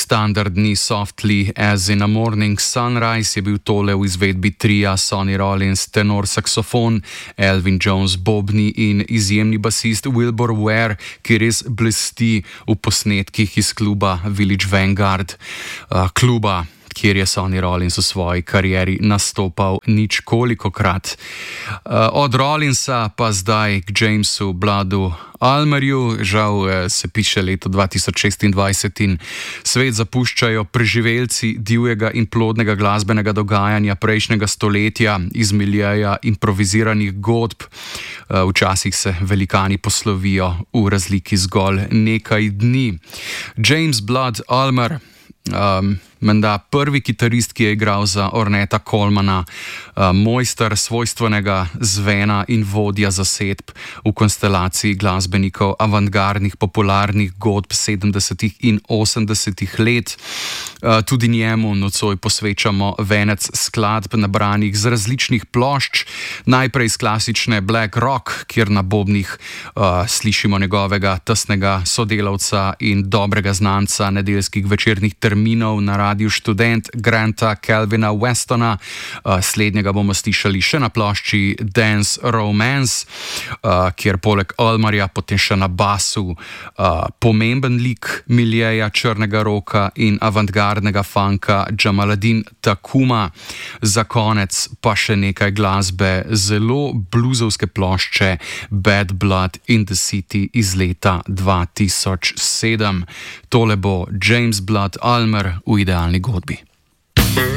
Standardni Softly as in a Morning Sunrise je bil tole v izvedbi tria Sonny Rollins, tenor saksofon, Elvin Jones, bobni in izjemni basist Wilbur Ware, ki res blesti v posnetkih iz kluba Village Vanguard, kluba, kjer je Sonny Rollins v svoji karieri nastopal ničkolikokrat. Od Rollinsa pa zdaj k Jamesu Bloodu Ulmerju. Žal se piše leto 2026 in svet zapuščajo preživelci divjega in plodnega glasbenega dogajanja prejšnjega stoletja iz miljeja improviziranih godb. Včasih se velikani poslovijo v razliki zgolj nekaj dni. James Blood Ulmer, menda prvi kitarist, ki je igral za Ornetta Colemana, mojster svojstvenega zvena in vodja zasedb v konstelaciji glasbenikov avantgardnih popularnih godb 70. in 80. let. Tudi njemu nocoj posvečamo venec skladb nabranih z različnih plošč, najprej iz klasične black rock, kjer na bobnih slišimo njegovega tesnega sodelavca in dobrega znanca nedeljskih večernih terminov na Radiu Študent, Granta Calvina Westona. Slednjega bomo slišali še na plošči Dance Romance, kjer poleg Ulmerja potem še na basu pomemben lik miljeja črnega roka in avantgardnega funka Jamaluddin Tacuma. Za konec pa še nekaj glasbe zelo bluzovske plošče Bad Blood in the City iz leta 2007. Tole bo James Blood Ulmer v idealni godbi.